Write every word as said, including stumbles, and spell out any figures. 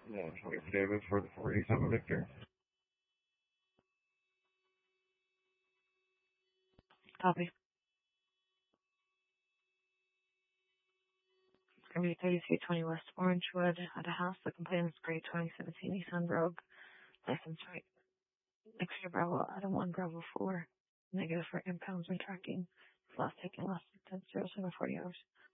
Yeah, wait for David for the four eighty-seven Victor. Copy. Gonna be thirty-three twenty West Orangewood at a house. The complainant's grade twenty seventeen Nissan Rogue. License right. Extra Bravo Adam one Bravo four. Negative for impounds when tracking. Last taken less than ten zero seven forty hours.